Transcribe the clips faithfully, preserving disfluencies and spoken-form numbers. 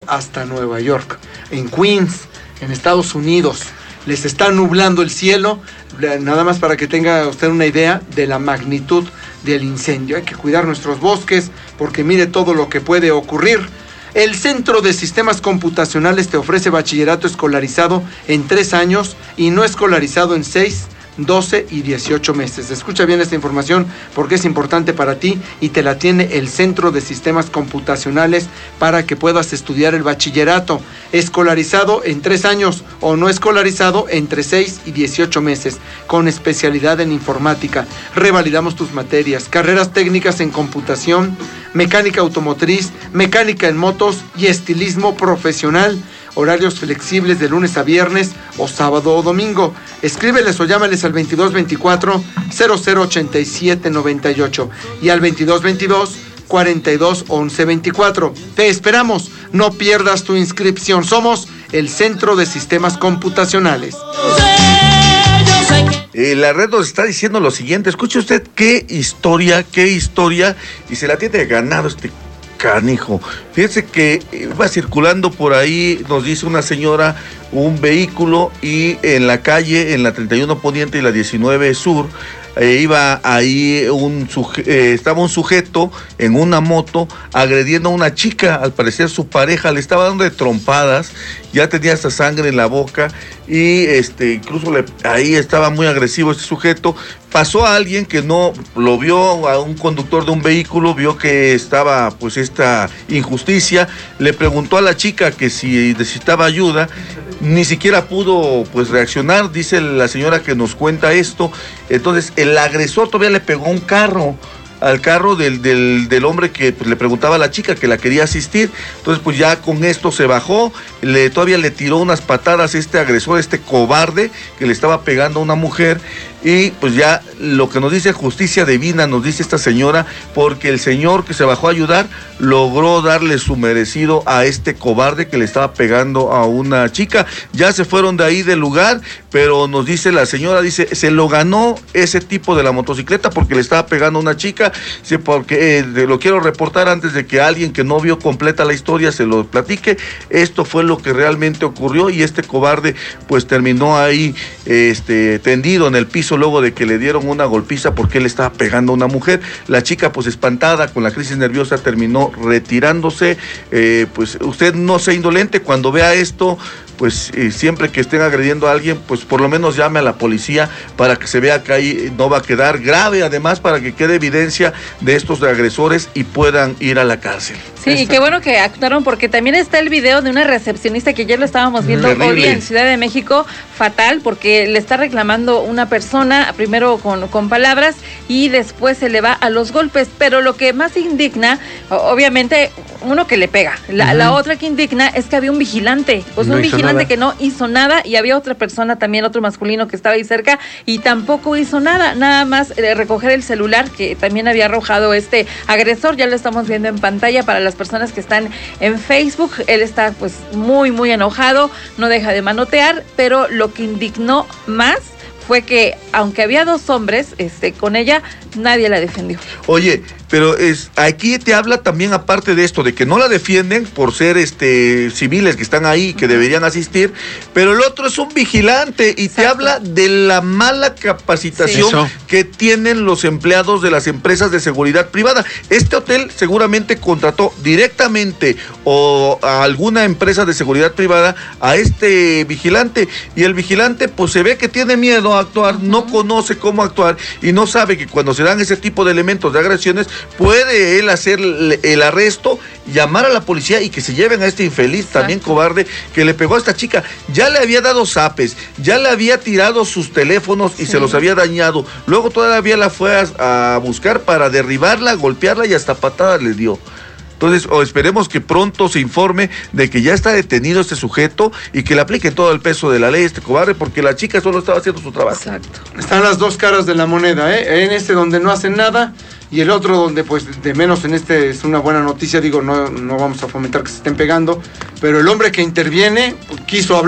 hasta Nueva York, en Queens, en Estados Unidos. Les está nublando el cielo, nada más para que tenga usted una idea de la magnitud del incendio. Hay que cuidar nuestros bosques porque mire todo lo que puede ocurrir. El Centro de Sistemas Computacionales te ofrece bachillerato escolarizado en tres años y no escolarizado en seis, doce y dieciocho meses. Escucha bien esta información porque es importante para ti y te la tiene el Centro de Sistemas Computacionales para que puedas estudiar el bachillerato escolarizado en tres años o no escolarizado entre seis y dieciocho meses con especialidad en informática. Revalidamos tus materias, carreras técnicas en computación, mecánica automotriz, mecánica en motos y estilismo profesional. Horarios flexibles de lunes a viernes o sábado o domingo. Escríbeles o llámales al veintidós veinticuatro, cero cero ochenta y siete noventa y ocho y al veintidós veintidós, cuarenta y dos once veinticuatro. Te esperamos, no pierdas tu inscripción. Somos el Centro de Sistemas Computacionales. Eh, la red nos está diciendo lo siguiente. Escuche usted qué historia, qué historia, y se la tiene ganado este canijo. Fíjense que va circulando por ahí, nos dice una señora, un vehículo y en la calle, en la treinta y uno Poniente y la diecinueve Sur, eh, iba ahí un suje- eh, estaba un sujeto en una moto agrediendo a una chica, al parecer su pareja, le estaba dando de trompadas, ya tenía hasta sangre en la boca y este incluso le, ahí estaba muy agresivo este sujeto. Pasó a alguien que no lo vio, a un conductor de un vehículo, vio que estaba pues esta injusticia, le preguntó a la chica que si necesitaba ayuda, ni siquiera pudo pues reaccionar, dice la señora que nos cuenta esto. Entonces el agresor todavía le pegó un carro al carro del, del, del hombre que pues, le preguntaba a la chica que la quería asistir. Entonces pues ya con esto se bajó, le, todavía le tiró unas patadas este agresor, este cobarde que le estaba pegando a una mujer. Y pues ya lo que nos dice justicia divina, nos dice esta señora, porque el señor que se bajó a ayudar logró darle su merecido a este cobarde que le estaba pegando a una chica. Ya se fueron de ahí del lugar, pero nos dice la señora, dice, se lo ganó ese tipo de la motocicleta porque le estaba pegando a una chica. Dice, porque eh, lo quiero reportar antes de que alguien que no vio completa la historia se lo platique. Esto fue lo que realmente ocurrió y este cobarde pues terminó ahí este, tendido en el piso luego de que le dieron una golpiza porque él estaba pegando a una mujer. La chica pues espantada con la crisis nerviosa terminó retirándose. Eh, pues usted no sea indolente cuando vea esto, pues eh, siempre que estén agrediendo a alguien, pues por lo menos llame a la policía para que se vea que ahí no va a quedar grave, además para que quede evidencia de estos agresores y puedan ir a la cárcel. Sí, Esta. Y qué bueno que actuaron porque también está el video de una recepcionista que ya lo estábamos viendo Terrible. Hoy en Ciudad de México, fatal, porque le está reclamando una persona, primero con, con palabras y después se le va a los golpes, pero lo que más indigna, obviamente, uno que le pega, la, uh-huh. la otra que indigna es que había un vigilante, pues no un vigilante nada. que no hizo nada y había otra persona también, otro masculino que estaba ahí cerca y tampoco hizo nada, nada más eh, recoger el celular que también había arrojado este agresor, ya lo estamos viendo en pantalla para las personas que están en Facebook. Él está pues muy muy enojado, no deja de manotear, pero lo que indignó más fue que aunque había dos hombres este, con ella, nadie la defendió. Oye, pero es aquí te habla también, aparte de esto, de que no la defienden por ser este civiles que están ahí, que deberían asistir, pero el otro es un vigilante y Exacto. te habla de la mala capacitación sí. que tienen los empleados de las empresas de seguridad privada. Este hotel seguramente contrató directamente o a alguna empresa de seguridad privada a este vigilante y el vigilante pues se ve que tiene miedo a actuar, uh-huh. no conoce cómo actuar y no sabe que cuando se dan ese tipo de elementos de agresiones puede él hacer el arresto, llamar a la policía y que se lleven a este infeliz Exacto. también cobarde que le pegó a esta chica. Ya le había dado zapes, ya le había tirado sus teléfonos y sí. se los había dañado. Luego todavía la fue a, a buscar para derribarla, golpearla y hasta patadas le dio. Entonces, o esperemos que pronto se informe de que ya está detenido este sujeto y que le apliquen todo el peso de la ley a este cobarde, porque la chica solo estaba haciendo su trabajo. Exacto. Están las dos caras de la moneda, ¿eh? En este donde no hacen nada y el otro donde, pues, de menos en este es una buena noticia. Digo, no, no vamos a fomentar que se estén pegando, pero el hombre que interviene pues, quiso hablar,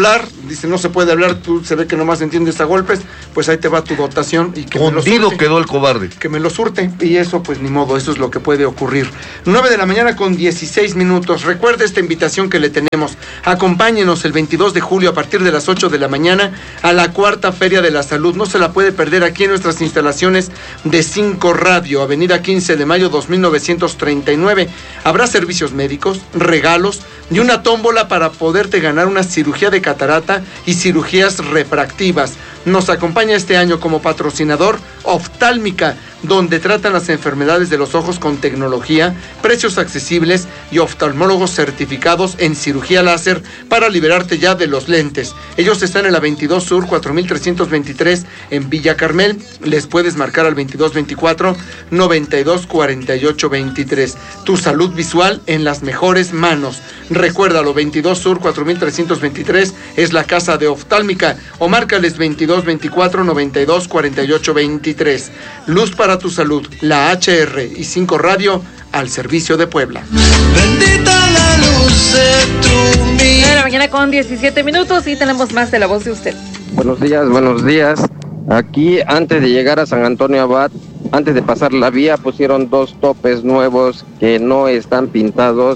dice no se puede hablar, tú se ve que nomás entiendes a golpes, pues ahí te va tu dotación y que me lo Hundido surte, quedó el cobarde. que me lo surte, y eso pues ni modo, eso es lo que puede ocurrir. nueve de la mañana con dieciséis minutos. Recuerde esta invitación que le tenemos. Acompáñenos el veintidós de julio a partir de las ocho de la mañana a la cuarta Feria de la Salud. No se la puede perder aquí en nuestras instalaciones de cinco Radio, Avenida quince de mayo dos mil novecientos treinta y nueve. Habrá servicios médicos, regalos y una tómbola para poderte ganar una cirugía de catarata y cirugías refractivas. Nos acompaña este año como patrocinador Oftálmica, donde tratan las enfermedades de los ojos con tecnología, precios accesibles y oftalmólogos certificados en cirugía láser para liberarte ya de los lentes. Ellos están en la veintidós Sur cuatro mil trescientos veintitrés en Villa Carmel. Les puedes marcar al veintidós veinticuatro noventa y dos cuarenta y ocho veintitrés. Tu salud visual en las mejores manos. Recuérdalo, veintidós Sur cuatro mil trescientos veintitrés es la casa de Oftálmica, o márcales veintidós veinticuatro noventa y dos cuarenta y ocho veintitrés. Luz para tu salud, la H R y cinco Radio al servicio de Puebla. Bendita la luz de tu nueve de la mañana con diecisiete minutos y tenemos más de La Voz de Usted. Buenos días, buenos días. Aquí, antes de llegar a San Antonio Abad, antes de pasar la vía, pusieron dos topes nuevos que no están pintados.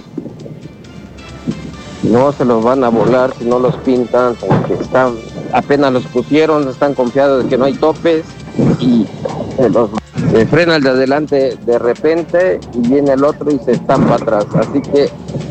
No se los van a volar si no los pintan, porque están, apenas los pusieron, están confiados de que no hay topes y se los se frena el de adelante de repente y viene el otro y se estampa atrás. Así que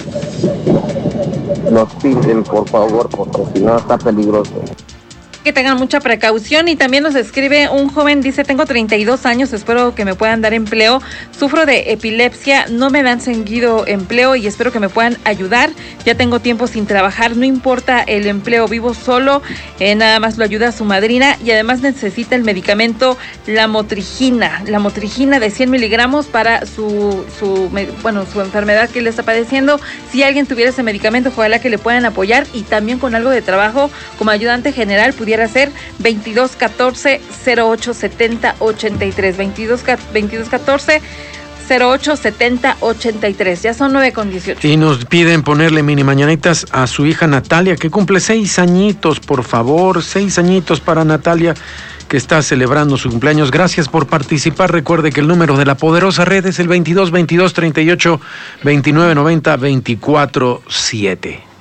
los pinten, por favor, porque si no está peligroso. Que tengan mucha precaución. Y también nos escribe un joven, dice: tengo treinta y dos años, espero que me puedan dar empleo, sufro de epilepsia, no me dan seguido empleo y espero que me puedan ayudar, ya tengo tiempo sin trabajar, no importa el empleo, vivo solo, eh, nada más lo ayuda su madrina y además necesita el medicamento la motrigina, la motrigina de cien miligramos para su, su, bueno, su enfermedad que le está padeciendo. Si alguien tuviera ese medicamento, ojalá que le puedan apoyar, y también con algo de trabajo como ayudante general pudiera ser veintidós catorce cero ocho setenta ochenta y tres, veintidós catorce cero ocho setenta ochenta y tres. Ya son nueve con dieciocho. Y nos piden ponerle mini mañanitas a su hija Natalia, que cumple seis añitos, por favor, seis añitos para Natalia, que está celebrando su cumpleaños. Gracias por participar. Recuerde que el número de la poderosa red es el veintidós veintidós treinta y ocho veintinueve noventa veinticuatro siete.